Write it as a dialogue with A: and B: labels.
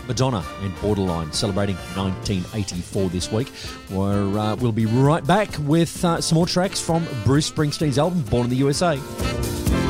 A: Madonna and Borderline celebrating 1984 this week. We'll be right back with some more tracks from Bruce Springsteen's album, Born in the USA.